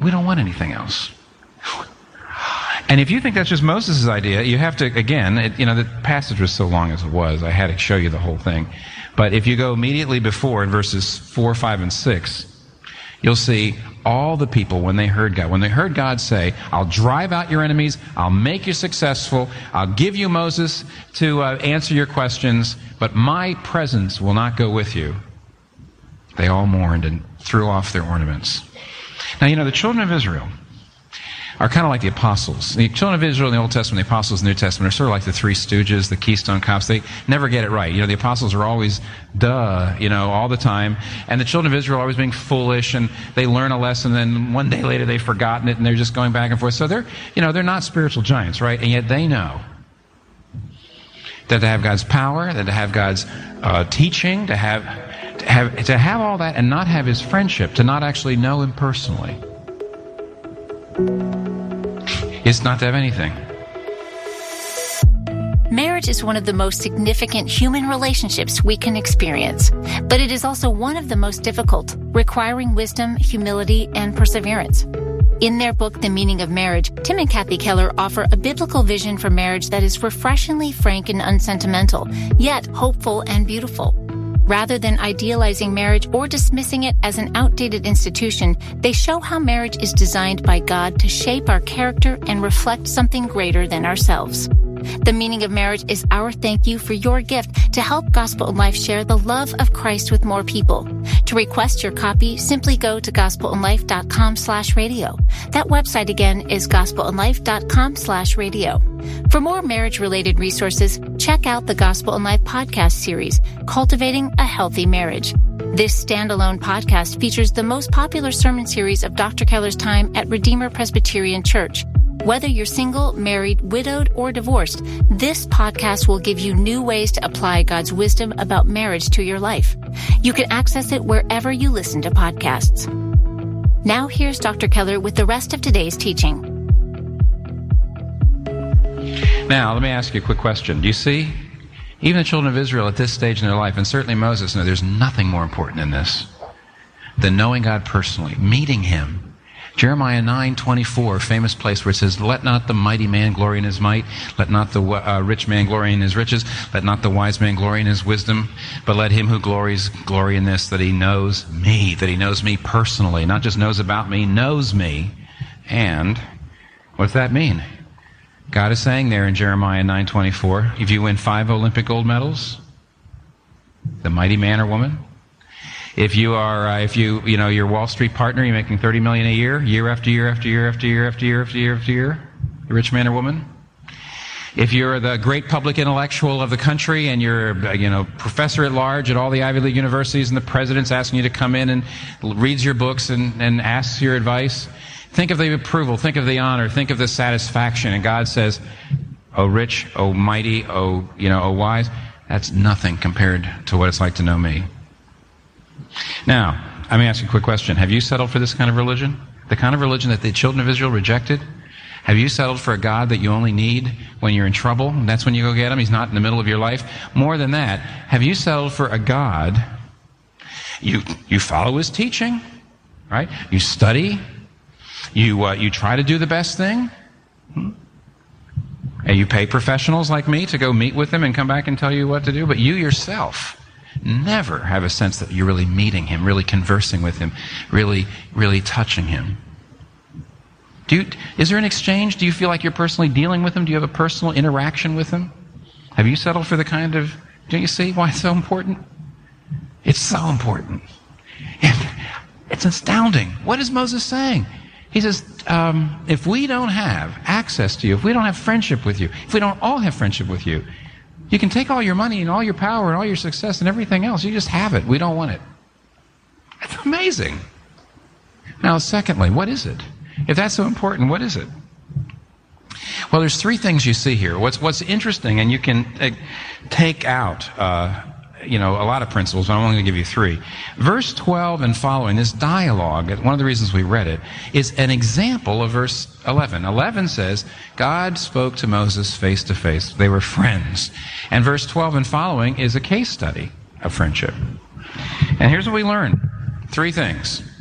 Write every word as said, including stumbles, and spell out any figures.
We don't want anything else. And if you think that's just Moses' idea, you have to, again, it, you know, the passage was so long as it was, I had to show you the whole thing. But if you go immediately before in verses four, five, and six, you'll see all the people, when they heard God, when they heard God say, I'll drive out your enemies, I'll make you successful, I'll give you Moses to uh, answer your questions, but my presence will not go with you. They all mourned and threw off their ornaments. Now, you know, the children of Israel are kind of like the apostles. The children of Israel in the Old Testament, the apostles in the New Testament are sort of like the Three Stooges, the Keystone Cops. They never get it right. You know, the apostles are always, duh, you know, all the time. And the children of Israel are always being foolish, and they learn a lesson, and then one day later they've forgotten it, and they're just going back and forth. So they're, you know, they're not spiritual giants, right? And yet they know that to have God's power, that to have God's uh, teaching, to have, to have, to have all that and not have His friendship, to not actually know Him personally, it's not to have anything. Marriage is one of the most significant human relationships we can experience, but it is also one of the most difficult, requiring wisdom, humility, and perseverance. In their book, The Meaning of Marriage, Tim and Kathy Keller offer a biblical vision for marriage that is refreshingly frank and unsentimental, yet hopeful and beautiful. Rather than idealizing marriage or dismissing it as an outdated institution, they show how marriage is designed by God to shape our character and reflect something greater than ourselves. The Meaning of Marriage is our thank you for your gift to help Gospel in Life share the love of Christ with more people. To request your copy, simply go to gospelinlife.com slash radio. That website again is gospelinlife.com slash radio. For more marriage-related resources, check out the Gospel in Life podcast series, Cultivating a Healthy Marriage. This standalone podcast features the most popular sermon series of Doctor Keller's time at Redeemer Presbyterian Church. Whether you're single, married, widowed, or divorced, this podcast will give you new ways to apply God's wisdom about marriage to your life. You can access it wherever you listen to podcasts. Now here's Doctor Keller with the rest of today's teaching. Now, let me ask you a quick question. Do you see? Even the children of Israel at this stage in their life, and certainly Moses, know there's nothing more important than this, than knowing God personally, meeting Him. Jeremiah nine twenty-four, famous place where it says, let not the mighty man glory in his might, let not the uh, rich man glory in his riches, let not the wise man glory in his wisdom, but let him who glories glory in this, that he knows me, that he knows me personally, not just knows about me, knows me. And what's that mean? God is saying there in Jeremiah nine twenty-four, if you win five Olympic gold medals, the mighty man or woman. If you are, uh, if you, you know, your Wall Street partner, you're making thirty million dollars a year, year after year after year after year after year after year after year, the rich man or woman. If you're the great public intellectual of the country and you're, you know, professor at large at all the Ivy League universities and the president's asking you to come in and reads your books and, and asks your advice, think of the approval, think of the honor, think of the satisfaction. And God says, oh rich, oh mighty, oh, you know, oh wise, that's nothing compared to what it's like to know me. Now, let me ask you a quick question. Have you settled for this kind of religion? The kind of religion that the children of Israel rejected? Have you settled for a God that you only need when you're in trouble? And that's when you go get Him. He's not in the middle of your life. More than that, have you settled for a God, you you follow His teaching, right? You study, you uh, you try to do the best thing, hmm? And you pay professionals like me to go meet with Him and come back and tell you what to do, but you yourself never have a sense that you're really meeting Him, really conversing with Him, really, really touching Him. Do you, is there an exchange? Do you feel like you're personally dealing with Him? Do you have a personal interaction with Him? Have you settled for the kind of, do you see why it's so important? It's so important. It's astounding. What is Moses saying? He says, um, if we don't have access to you, if we don't have friendship with you, if we don't all have friendship with you, you can take all your money and all your power and all your success and everything else. You just have it. We don't want it. It's amazing. Now, secondly, what is it? If that's so important, what is it? Well, there's three things you see here. What's what's interesting, and you can uh, take out, uh, you know, a lot of principles, but I'm only going to give you three. Verse twelve and following, this dialogue, one of the reasons we read it, is an example of verse eleven. eleven says, God spoke to Moses face to face. They were friends. And verse twelve and following is a case study of friendship. And here's what we learn. Three things.